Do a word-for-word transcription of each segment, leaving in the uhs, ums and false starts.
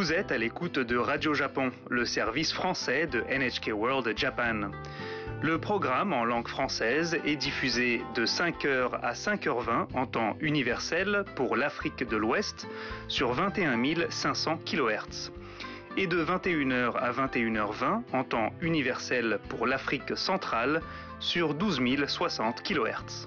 Vous êtes à l'écoute de Radio Japon, le service français de N H K World Japan. Le programme en langue française est diffusé de cinq heures à cinq heures vingt en temps universel pour l'Afrique de l'Ouest sur vingt et un mille cinq cents kilohertz et de vingt et une heures à vingt et une heures vingt en temps universel pour l'Afrique centrale sur douze mille soixante kilohertz.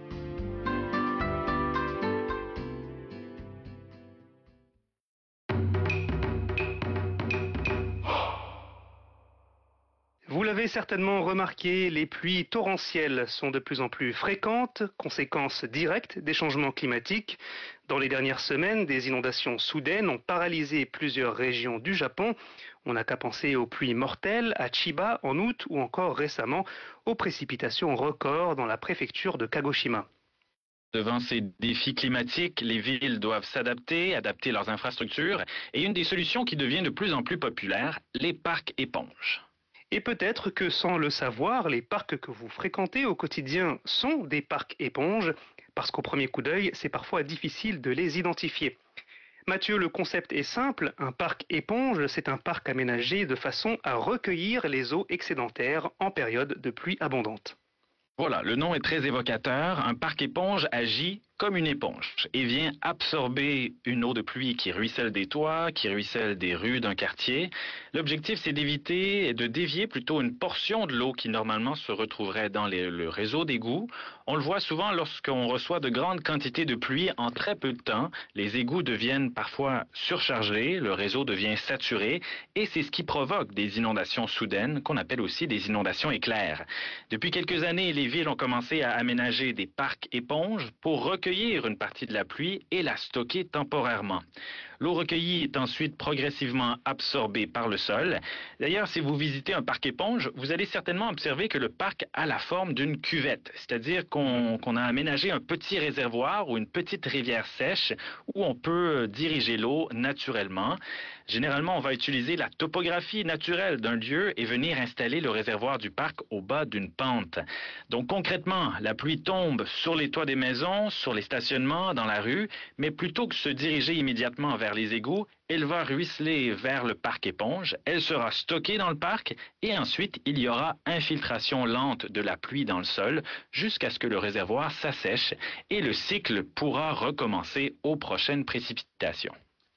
Vous l'avez certainement remarqué, les pluies torrentielles sont de plus en plus fréquentes, conséquence directe des changements climatiques. Dans les dernières semaines, des inondations soudaines ont paralysé plusieurs régions du Japon. On n'a qu'à penser aux pluies mortelles à Chiba en août ou encore récemment aux précipitations records dans la préfecture de Kagoshima. Devant ces défis climatiques, les villes doivent s'adapter, adapter leurs infrastructures et une des solutions qui devient de plus en plus populaire, les parcs éponges. Et peut-être que sans le savoir, les parcs que vous fréquentez au quotidien sont des parcs éponges, parce qu'au premier coup d'œil, c'est parfois difficile de les identifier. Mathieu, le concept est simple, un parc éponge, c'est un parc aménagé de façon à recueillir les eaux excédentaires en période de pluie abondante. Voilà, le nom est très évocateur. Un parc éponge agit comme une éponge et vient absorber une eau de pluie qui ruisselle des toits, qui ruisselle des rues d'un quartier. L'objectif, c'est d'éviter et de dévier plutôt une portion de l'eau qui normalement se retrouverait dans les, le réseau d'égouts. On le voit souvent lorsqu'on reçoit de grandes quantités de pluie en très peu de temps. Les égouts deviennent parfois surchargés, le réseau devient saturé et c'est ce qui provoque des inondations soudaines qu'on appelle aussi des inondations éclairs. Depuis quelques années, les villes ont commencé à aménager des parcs éponges pour recueillir une partie de la pluie et la stocker temporairement. L'eau recueillie est ensuite progressivement absorbée par le sol. D'ailleurs, si vous visitez un parc éponge, vous allez certainement observer que le parc a la forme d'une cuvette, c'est-à-dire qu'on qu'on a aménagé un petit réservoir ou une petite rivière sèche où on peut diriger l'eau naturellement. Généralement, on va utiliser la topographie naturelle d'un lieu et venir installer le réservoir du parc au bas d'une pente. Donc concrètement, la pluie tombe sur les toits des maisons, sur les stationnements, dans la rue, mais plutôt que de se diriger immédiatement vers les égouts, elle va ruisseler vers le parc éponge, elle sera stockée dans le parc et ensuite il y aura infiltration lente de la pluie dans le sol jusqu'à ce que le réservoir s'assèche et le cycle pourra recommencer aux prochaines précipitations.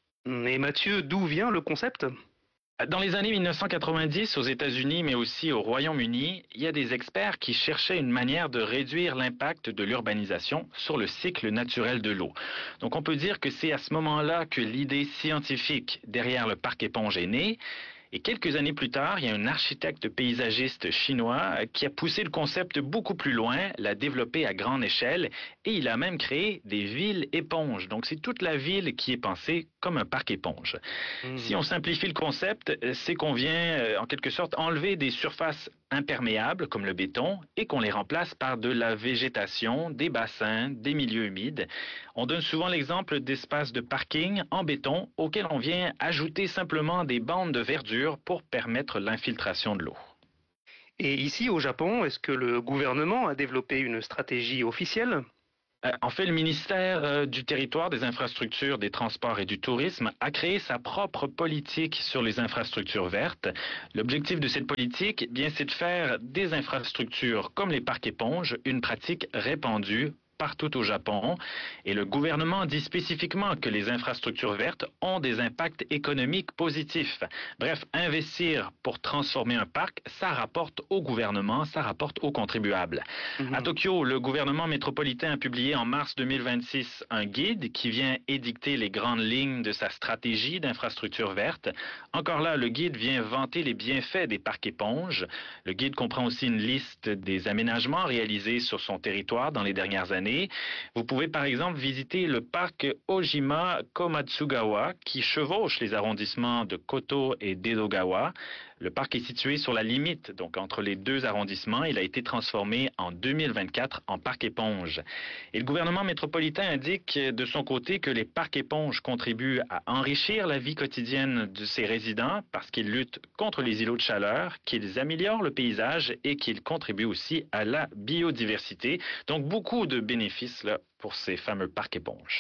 Et Mathieu, d'où vient le concept ? Dans les années mille neuf cent quatre-vingt-dix, aux États-Unis, mais aussi au Royaume-Uni, il y a des experts qui cherchaient une manière de réduire l'impact de l'urbanisation sur le cycle naturel de l'eau. Donc on peut dire que c'est à ce moment-là que l'idée scientifique derrière le parc éponge est née. Et quelques années plus tard, il y a un architecte paysagiste chinois qui a poussé le concept beaucoup plus loin, l'a développé à grande échelle et il a même créé des villes éponges. Donc c'est toute la ville qui est pensée comme un parc éponge. Mmh. Si on simplifie le concept, c'est qu'on vient en quelque sorte enlever des surfaces imperméables comme le béton et qu'on les remplace par de la végétation, des bassins, des milieux humides. On donne souvent l'exemple d'espaces de parking en béton auxquels on vient ajouter simplement des bandes de verdure pour permettre l'infiltration de l'eau. Et ici au Japon, est-ce que le gouvernement a développé une stratégie officielle ? En fait, le ministère du Territoire, des Infrastructures, des Transports et du Tourisme a créé sa propre politique sur les infrastructures vertes. L'objectif de cette politique, eh bien, c'est de faire des infrastructures comme les parcs éponges une pratique répandue partout au Japon. Et le gouvernement dit spécifiquement que les infrastructures vertes ont des impacts économiques positifs. Bref, investir pour transformer un parc, ça rapporte au gouvernement, ça rapporte aux contribuables. Mm-hmm. À Tokyo, le gouvernement métropolitain a publié en mars deux mille vingt-six un guide qui vient édicter les grandes lignes de sa stratégie d'infrastructures vertes. Encore là, le guide vient vanter les bienfaits des parcs éponges. Le guide comprend aussi une liste des aménagements réalisés sur son territoire dans les dernières années. Vous pouvez par exemple visiter le parc Ojima-Komatsugawa qui chevauche les arrondissements de Koto et d'Edogawa. Le parc est situé sur la limite, donc entre les deux arrondissements. Il a été transformé en deux mille vingt-quatre en parc éponge. Et le gouvernement métropolitain indique de son côté que les parcs éponges contribuent à enrichir la vie quotidienne de ses résidents parce qu'ils luttent contre les îlots de chaleur, qu'ils améliorent le paysage et qu'ils contribuent aussi à la biodiversité. Donc beaucoup de bénéfices là, pour ces fameux parcs éponges.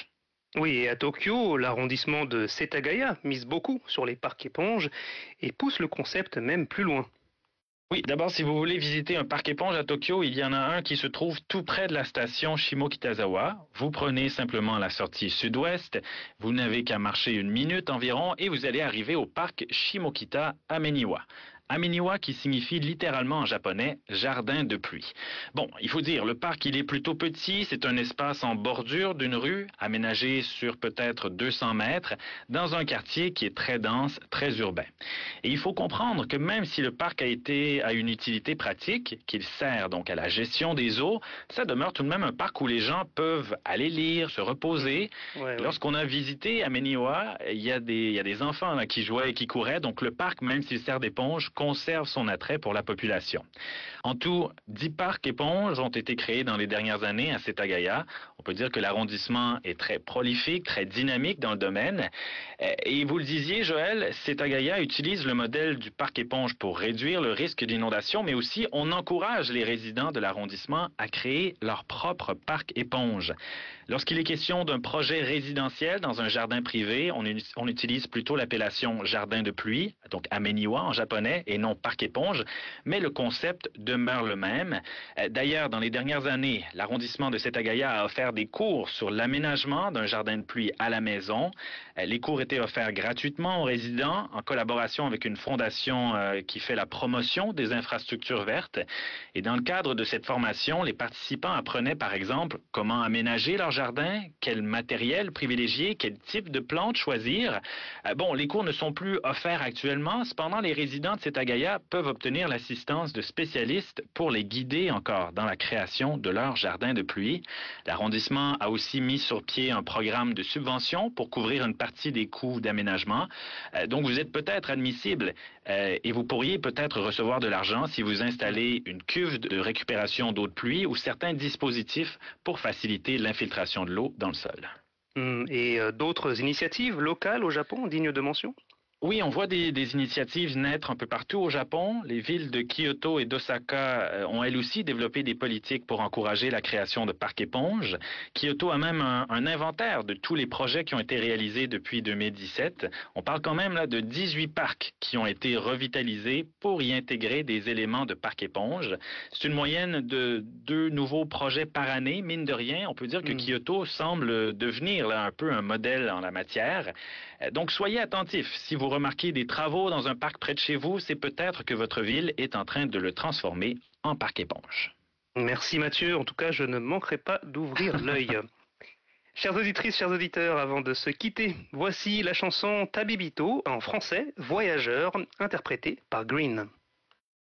Oui, et à Tokyo, l'arrondissement de Setagaya mise beaucoup sur les parcs éponges et pousse le concept même plus loin. Oui, d'abord, si vous voulez visiter un parc éponge à Tokyo, il y en a un qui se trouve tout près de la station Shimokitazawa. Vous prenez simplement la sortie sud-ouest, vous n'avez qu'à marcher une minute environ et vous allez arriver au parc Shimokita Ameniwa. Ameniwa qui signifie littéralement en japonais jardin de pluie. Bon, il faut dire, le parc il est plutôt petit, c'est un espace en bordure d'une rue, aménagé sur peut-être deux cents mètres, dans un quartier qui est très dense, très urbain. Et il faut comprendre que même si le parc a été à une utilité pratique, qu'il sert donc à la gestion des eaux, ça demeure tout de même un parc où les gens peuvent aller lire, se reposer. Ouais, ouais. Lorsqu'on a visité Ameniwa, il y a des, il y a des enfants là, qui jouaient et qui couraient, donc le parc, même s'il sert d'éponge, conserve son attrait pour la population. En tout, dix parcs éponges ont été créés dans les dernières années à Setagaya. On peut dire que l'arrondissement est très prolifique, très dynamique dans le domaine. Et vous le disiez, Joël, Setagaya utilise le modèle du parc éponge pour réduire le risque d'inondation, mais aussi on encourage les résidents de l'arrondissement à créer leur propre parc éponge. Lorsqu'il est question d'un projet résidentiel dans un jardin privé, on, on utilise plutôt l'appellation jardin de pluie, donc ameniwa en japonais, et non parc éponge, mais le concept demeure le même. D'ailleurs, dans les dernières années, l'arrondissement de Setagaya a offert des cours sur l'aménagement d'un jardin de pluie à la maison. Les cours étaient offerts gratuitement aux résidents en collaboration avec une fondation euh, qui fait la promotion des infrastructures vertes. Et dans le cadre de cette formation, les participants apprenaient par exemple comment aménager leur jardin, quel matériel privilégier, quel type de plantes choisir. Euh, bon, les cours ne sont plus offerts actuellement, cependant les résidents de Setagaya peuvent obtenir l'assistance de spécialistes pour les guider encore dans la création de leur jardin de pluie. L'arrondissement a aussi mis sur pied un programme de subvention pour couvrir une partie des coûts d'aménagement. Euh, donc vous êtes peut-être admissible euh, et vous pourriez peut-être recevoir de l'argent si vous installez une cuve de récupération d'eau de pluie ou certains dispositifs pour faciliter l'infiltration de l'eau dans le sol. Hum, Et euh, d'autres initiatives locales au Japon dignes de mention? Oui, on voit des, des initiatives naître un peu partout au Japon. Les villes de Kyoto et d'Osaka euh, ont elles aussi développé des politiques pour encourager la création de parcs éponges. Kyoto a même un, un inventaire de tous les projets qui ont été réalisés depuis deux mille dix-sept. On parle quand même là de dix-huit parcs qui ont été revitalisés pour y intégrer des éléments de parcs éponges. C'est une moyenne de deux nouveaux projets par année, mine de rien. On peut dire que Mm. Kyoto semble devenir là un peu un modèle en la matière. Donc soyez attentifs. Si vous remarquez des travaux dans un parc près de chez vous, c'est peut-être que votre ville est en train de le transformer en parc éponge. Merci Mathieu, en tout cas je ne manquerai pas d'ouvrir l'œil. Chères auditrices, chers auditeurs, avant de se quitter, voici la chanson Tabibito en français, Voyageur, interprétée par Green.